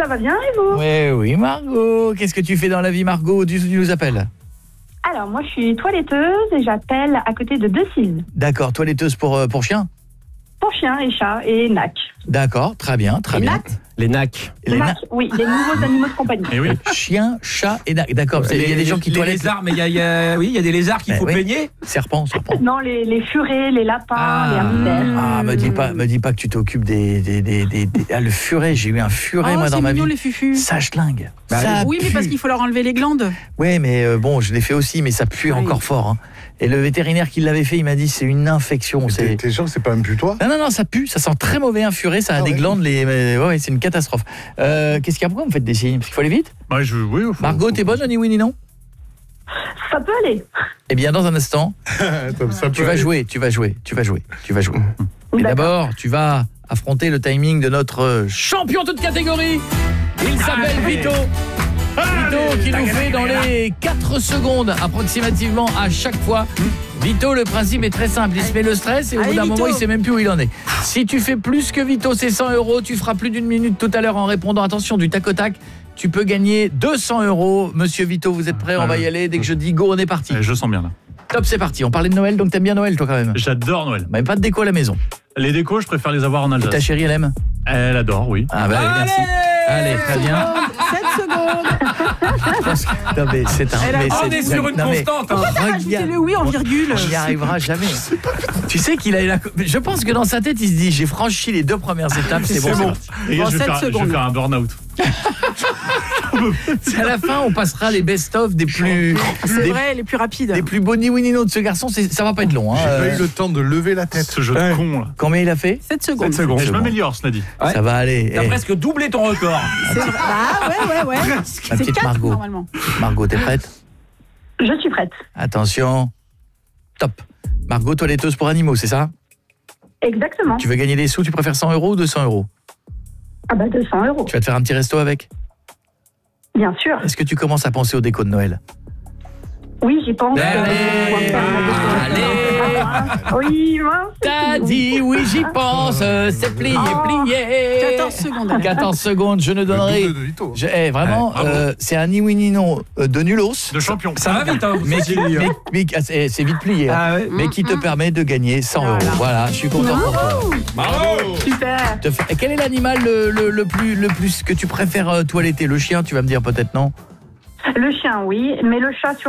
Ça va bien et vous? Oui, Margot. Qu'est-ce que tu fais dans la vie, Margot? Tu nous appelles? Alors, moi, je suis toiletteuse et j'appelle à côté de Decize. D'accord, toiletteuse pour chien? Pour chiens et chats et NAC. D'accord, très bien, très Les bien. NAC? Les NAC. Les NAC, oui, les nouveaux animaux de compagnie. Et oui. Chien, chat et NAC. D'accord, il y a des gens qui les toilettent. lézards, mais il y a des lézards qu'il faut oui. peigner. Serpent. Non, les furets, les lapins, les hamsters. Ah, me dis pas que tu t'occupes des le furet, j'ai eu un furet moi dans ma vie. C'est mignon les fufus. Ça schlingue. Oui, mais parce qu'il faut leur enlever les glandes. Ouais, mais bon, je l'ai fait aussi, mais ça pue encore fort. Hein. Et le vétérinaire qui l'avait fait, il m'a dit c'est une infection. T'es sûr que c'est pas un putois? Non, ça pue, ça sent très mauvais un furet, ça a des glandes, ouais, c'est une catastrophe. Qu'est-ce qu'il y a? Pourquoi vous me faites des signes? Parce qu'il faut aller vite? Oui, Margot, t'es bonne, ni oui ni non? Ça peut aller. Eh bien, dans un instant, tu vas jouer. Mais d'abord, tu vas affronter le timing de notre champion toute catégorie. Il s'appelle Vito. Vito qui nous fait dans les 4 secondes approximativement à chaque fois. Vito, le principe est très simple, il se met le stress et au bout d'un moment il sait même plus où il en est. Si tu fais plus que Vito, c'est 100 €, tu feras plus d'une minute tout à l'heure en répondant, attention, du tac au tac, tu peux gagner 200 €. Monsieur Vito, vous êtes prêt? On va y aller, dès que je dis go, on est parti. Je sens bien là. Top, c'est parti, on parlait de Noël, donc t'aimes bien Noël toi quand même? J'adore Noël. Même pas de déco à la maison? Les décos, je préfère les avoir en Alsace. Ta chérie, elle aime? Elle adore, oui. Ah bah allez, merci. Allez, très bien. 7 secondes. Non mais c'est un... On est sur une constante. Pourquoi t'as rajouté le oui en virgule? On n'y arrivera jamais. Tu sais qu'il a... Je pense que dans sa tête, il se dit, j'ai franchi les 2 premières étapes, c'est bon. Les gars, je vais faire un burn-out. C'est à la fin, on passera les best-of des plus... C'est vrai, les plus rapides. Les plus beaux ni oui ni non de ce garçon, ça va pas être long. Hein. J'ai pas eu le temps de lever la tête. Ce jeu de con, là. Combien il a fait? 7 secondes. Mais je m'améliore, cela dit. Ouais. Ça va aller. T'as presque doublé ton record. C'est vrai. Ah ouais. Ma C'est petite 4 Margot. normalement. Margot, t'es prête? Je suis prête. Attention. Top. Margot, toiletteuse pour animaux, c'est ça? Exactement. Tu veux gagner des sous, tu préfères 100 € ou 200 €? Ah bah 200 €. Tu vas te faire un petit resto avec? Bien sûr. Est-ce que tu commences à penser au déco de Noël? Oui, j'y pense. Allez. Oui, moi. T'as dit oui, j'y pense, c'est plié. 14 secondes. 14 secondes, je ne donnerai... Le double de Vito. Vraiment, c'est un ni oui ni non de nulos. De champion. Ça va vite, hein. Mais c'est vite plié. Hein. Ah ouais. Mais qui te permet de gagner 100 €. Voilà, je suis content pour toi. Bravo. Super. Et quel est l'animal le plus que tu préfères toiletter? Le chien, tu vas me dire peut-être non? Le chien, oui, mais le chat